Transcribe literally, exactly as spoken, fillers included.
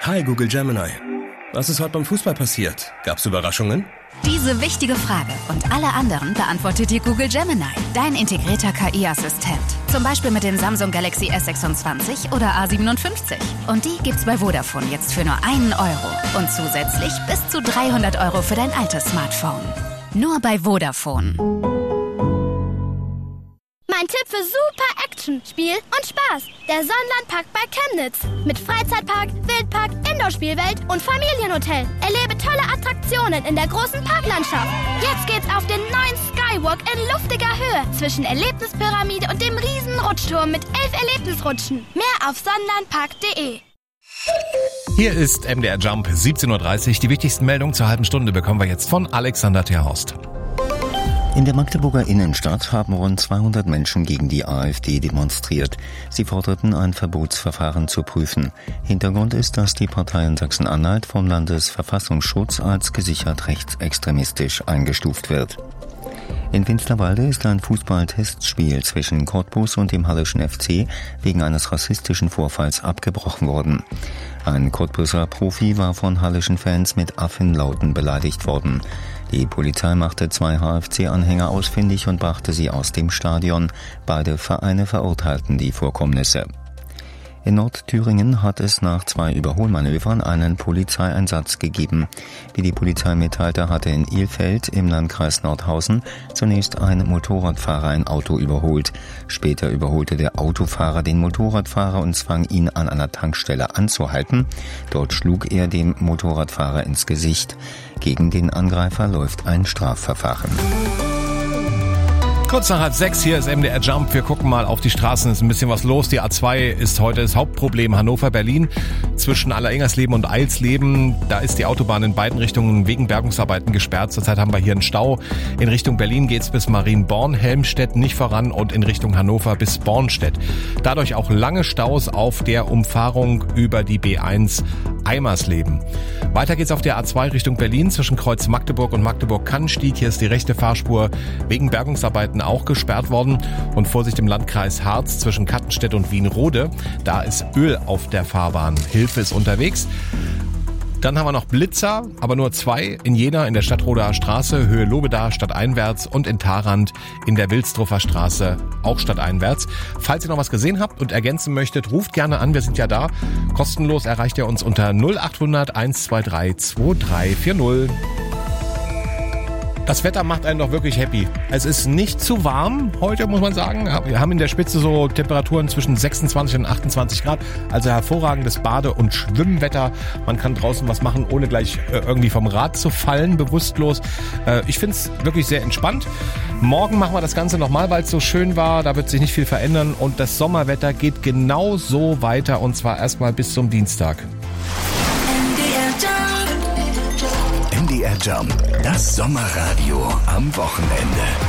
Hi Google Gemini. Was ist heute beim Fußball passiert? Gab's Überraschungen? Diese wichtige Frage und alle anderen beantwortet dir Google Gemini, dein integrierter K I-Assistent. Zum Beispiel mit dem Samsung Galaxy S sechsundzwanzig oder A siebenundfünfzig. Und die gibt's bei Vodafone jetzt für nur einen Euro. Und zusätzlich bis zu dreihundert Euro für dein altes Smartphone. Nur bei Vodafone. Mein Tipp für super Action, Spiel und Spaß. Der Sonnenlandpark bei Chemnitz. Mit Freizeitpark, Wildpark, Indoor-Spielwelt und Familienhotel. Erlebe tolle Attraktionen in der großen Parklandschaft. Jetzt geht's auf den neuen Skywalk in luftiger Höhe zwischen Erlebnispyramide und dem riesen Rutschturm mit elf Erlebnisrutschen. Mehr auf sonnenlandpark punkt de. Hier ist M D R Jump, siebzehn Uhr dreißig. Die wichtigsten Meldungen zur halben Stunde bekommen wir jetzt von Alexander Terhorst. In der Magdeburger Innenstadt haben rund zweihundert Menschen gegen die AfD demonstriert. Sie forderten, ein Verbotsverfahren zu prüfen. Hintergrund ist, dass die Partei in Sachsen-Anhalt vom Landesverfassungsschutz als gesichert rechtsextremistisch eingestuft wird. In Finsterwalde ist ein Fußball-Testspiel zwischen Cottbus und dem Halleschen F C wegen eines rassistischen Vorfalls abgebrochen worden. Ein Cottbuser Profi war von halleschen Fans mit Affenlauten beleidigt worden. Die Polizei machte zwei H F C-Anhänger ausfindig und brachte sie aus dem Stadion. Beide Vereine verurteilten die Vorkommnisse. In Nordthüringen hat es nach zwei Überholmanövern einen Polizeieinsatz gegeben. Wie die Polizei mitteilte, hatte in Ilfeld im Landkreis Nordhausen zunächst ein Motorradfahrer ein Auto überholt. Später überholte der Autofahrer den Motorradfahrer und zwang ihn an einer Tankstelle anzuhalten. Dort schlug er dem Motorradfahrer ins Gesicht. Gegen den Angreifer läuft ein Strafverfahren. Kurz nach halb sechs, hier ist M D R Jump. Wir gucken mal auf die Straßen, ist ein bisschen was los. Die A zwei ist heute das Hauptproblem Hannover-Berlin. Zwischen Alleringers-Leben und Eilsleben, da ist die Autobahn in beiden Richtungen wegen Bergungsarbeiten gesperrt. Zurzeit haben wir hier einen Stau. In Richtung Berlin geht's bis Marienborn, Helmstedt nicht voran und in Richtung Hannover bis Bornstedt. Dadurch auch lange Staus auf der Umfahrung über die B eins Eimersleben. Weiter geht's auf der A zwei Richtung Berlin zwischen Kreuz Magdeburg und Magdeburg-Kannstieg. Hier ist die rechte Fahrspur wegen Bergungsarbeiten auch gesperrt worden. Und Vorsicht im Landkreis Harz zwischen Kattenstedt und Wienrode. Da ist Öl auf der Fahrbahn. Hilfe ist unterwegs. Dann haben wir noch Blitzer, aber nur zwei. In Jena in der Stadtroder Straße, Höhe Lobeda, stadteinwärts und in Tharandt in der Wilsdruffer Straße, auch stadteinwärts. Falls ihr noch was gesehen habt und ergänzen möchtet, ruft gerne an, wir sind ja da. Kostenlos erreicht ihr uns unter null acht hundert eins zwei drei zwei drei vier null. Das Wetter macht einen doch wirklich happy. Es ist nicht zu warm heute, muss man sagen. Wir haben in der Spitze so Temperaturen zwischen sechsundzwanzig und achtundzwanzig Grad. Also hervorragendes Bade- und Schwimmwetter. Man kann draußen was machen, ohne gleich irgendwie vom Rad zu fallen, bewusstlos. Ich finde es wirklich sehr entspannt. Morgen machen wir das Ganze nochmal, weil es so schön war. Da wird sich nicht viel verändern. Und das Sommerwetter geht genau so weiter. Und zwar erstmal bis zum Dienstag. M D R Jump, das Sommerradio am Wochenende.